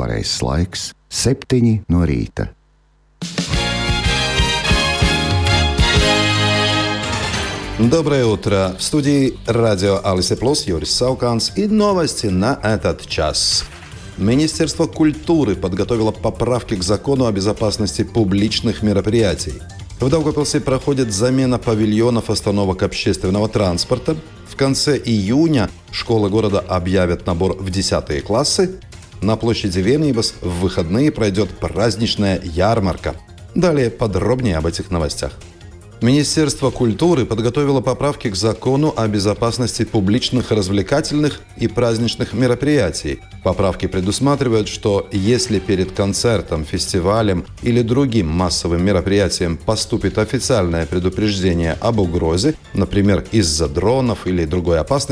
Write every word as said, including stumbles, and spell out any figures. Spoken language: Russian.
pareizais laiks - septiņi no rīta. Доброе утро! В студии радио Алисе Плюс Юрий Сауканс и новости на этот час. Министерство культуры подготовило поправки к закону о безопасности публичных мероприятий. В Даугавпилсе проходит замена павильонов остановок общественного транспорта. В конце июня школы города объявят набор в десятые классы. На площади Венибас в выходные пройдет праздничная ярмарка. Далее подробнее об этих новостях. Министерство культуры подготовило поправки к закону о безопасности публичных развлекательных и праздничных мероприятий. Поправки предусматривают, что если перед концертом, фестивалем или другим массовым мероприятием поступит официальное предупреждение об угрозе, например, из-за дронов или другой опасности,